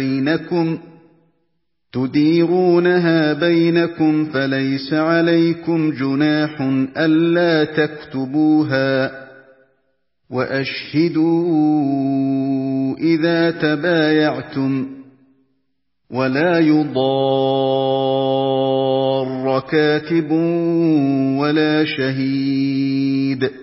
تديرونها بينكم فليس عليكم جناح ألا تكتبوها وأشهدوا إذا تبايعتم ولا يضار كاتب ولا شهيد